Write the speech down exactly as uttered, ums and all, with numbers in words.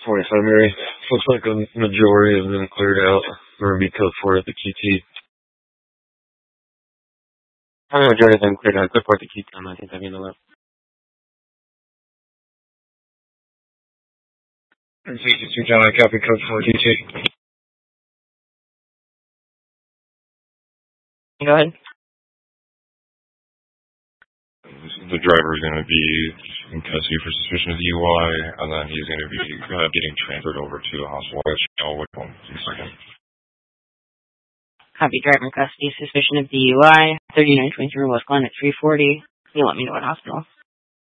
forty-five Mary. Looks like a majority of them cleared out. Or be code four at the Q T. How many majority of them cleared out? Code four at the Q T. I think that'd be in the left. And sixty-two John, I copy code four Q T. Go ahead. The driver is going to be in custody for suspicion of D U I, and then he's going to be uh, getting transferred over to the hospital. I'll wait one second. Copy, driver in custody, suspicion of D U I, thirty-nine twenty-three West Glen at three forty. You let me know what hospital.